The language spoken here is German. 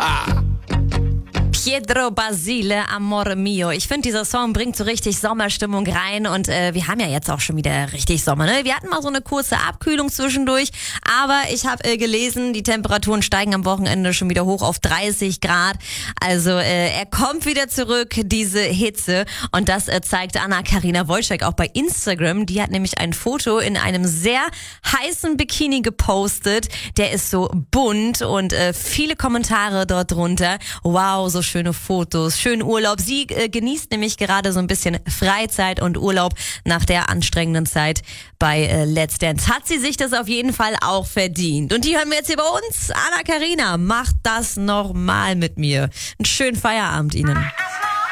Pietro Basile, Amore Mio. Ich finde, dieser Song bringt so richtig Sommerstimmung rein und wir haben ja jetzt auch schon wieder richtig Sommer, ne? Wir hatten mal so eine kurze Abkühlung zwischendurch, aber ich habe gelesen, die Temperaturen steigen am Wochenende schon wieder hoch auf 30 Grad. Also er kommt wieder zurück, diese Hitze, und das zeigt Anna-Karina Wojcik auch bei Instagram. Die hat nämlich ein Foto in einem sehr heißen Bikini gepostet. Der ist so bunt und viele Kommentare dort drunter. Wow, so schöne Fotos, schönen Urlaub. Sie genießt nämlich gerade so ein bisschen Freizeit und Urlaub nach der anstrengenden Zeit bei Let's Dance. Hat sie sich das auf jeden Fall auch verdient. Und die hören wir jetzt hier bei uns. Anna-Karina, macht das nochmal mit mir. Einen schönen Feierabend Ihnen.